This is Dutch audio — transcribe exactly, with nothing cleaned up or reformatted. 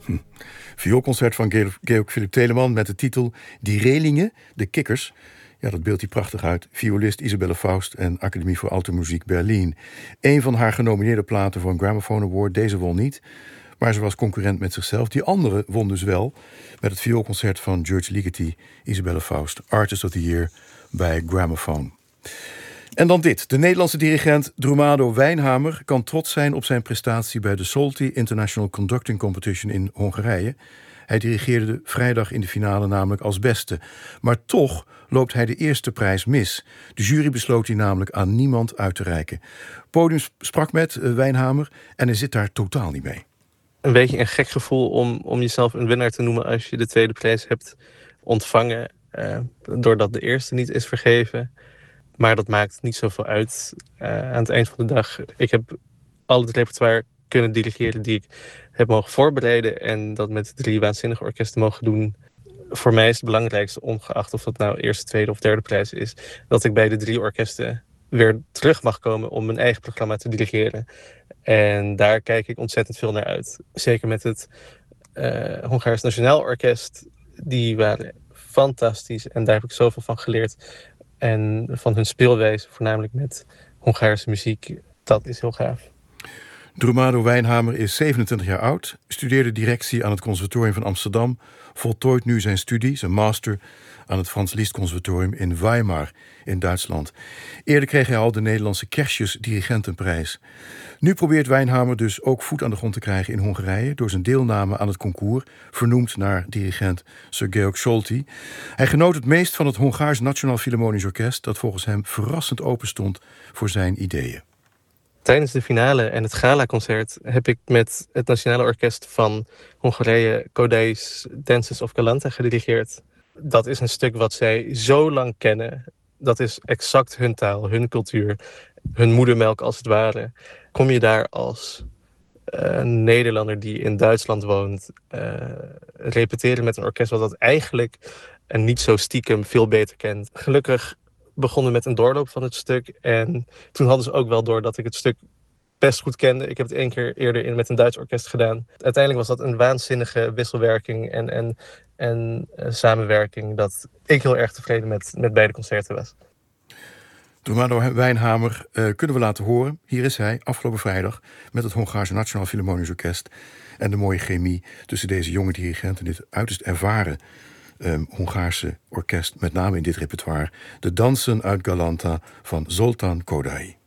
Hm. Vioolconcert van Georg Philipp Telemann met de titel Die Relingen, de Kikkers. Ja, dat beeldt hij prachtig uit. Violist Isabelle Faust en Academie voor Automuziek Berlin. Een van haar genomineerde platen voor een Gramophone Award. Deze won niet, maar ze was concurrent met zichzelf. Die andere won dus wel met het vioolconcert van George Ligeti, Isabelle Faust, Artist of the Year bij Gramophone. En dan dit. De Nederlandse dirigent Drumado Wijnhamer kan trots zijn op zijn prestatie bij de Solti International Conducting Competition in Hongarije. Hij dirigeerde vrijdag in de finale namelijk als beste. Maar toch loopt hij de eerste prijs mis. De jury besloot die namelijk aan niemand uit te reiken. Podium sprak met Wijnhamer en hij zit daar totaal niet mee. Een beetje een gek gevoel om, om jezelf een winnaar te noemen als je de tweede prijs hebt ontvangen. Uh, doordat de eerste niet is vergeven. Maar dat maakt niet zoveel uit uh, aan het eind van de dag. Ik heb al het repertoire kunnen dirigeren die ik heb mogen voorbereiden. En dat met drie waanzinnige orkesten mogen doen. Voor mij is het belangrijkste, ongeacht of dat nou eerste, tweede of derde prijs is, dat ik bij de drie orkesten weer terug mag komen om mijn eigen programma te dirigeren. En daar kijk ik ontzettend veel naar uit. Zeker met het uh, Hongaars Nationaal Orkest. Die waren fantastisch en daar heb ik zoveel van geleerd. En van hun speelwijze, voornamelijk met Hongaarse muziek. Dat is heel gaaf. Drumado Wijnhamer is zevenentwintig jaar oud, studeerde directie aan het Conservatorium van Amsterdam, voltooit nu zijn studie, zijn master, aan het Franz Liszt Conservatorium in Weimar in Duitsland. Eerder kreeg hij al de Nederlandse Kerstjes Dirigentenprijs. Nu probeert Wijnhamer dus ook voet aan de grond te krijgen in Hongarije door zijn deelname aan het concours, vernoemd naar dirigent Sir Georg Solti. Hij genoot het meest van het Hongaars Nationaal Philharmonisch Orkest, dat volgens hem verrassend open stond voor zijn ideeën. Tijdens de finale en het galaconcert heb ik met het Nationale Orkest van Hongarije Kodály's Dances of Galanta gedirigeerd. Dat is een stuk wat zij zo lang kennen. Dat is exact hun taal, hun cultuur, hun moedermelk als het ware. Kom je daar als uh, Nederlander die in Duitsland woont, uh, repeteren met een orkest wat dat eigenlijk en niet zo stiekem veel beter kent. Gelukkig begonnen met een doorloop van het stuk. En toen hadden ze ook wel door dat ik het stuk best goed kende. Ik heb het één keer eerder in, met een Duits orkest gedaan. Uiteindelijk was dat een waanzinnige wisselwerking en, en, en uh, samenwerking dat ik heel erg tevreden met, met beide concerten was. Drumado Wijnhamer uh, kunnen we laten horen. Hier is hij afgelopen vrijdag met het Hongaarse Nationaal Philharmonisch Orkest. En de mooie chemie tussen deze jonge dirigent en dit uiterst ervaren Um, Hongaarse orkest, met name in dit repertoire, de Dansen uit Galanta van Zoltán Kodály.